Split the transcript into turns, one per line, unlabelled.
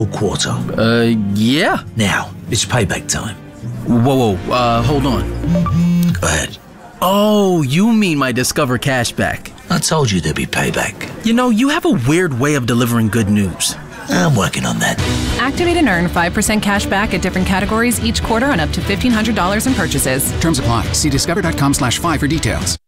quarter.
Yeah.
Now, it's payback time.
Whoa, hold on.
Go ahead.
Oh, you mean my Discover cashback.
I told you there'd be payback.
You know, you have a weird way of delivering good news.
I'm working on that.
Activate and earn 5% cash back at different categories each quarter on up to $1,500 in purchases.
Terms apply. See discover.com/5 for details.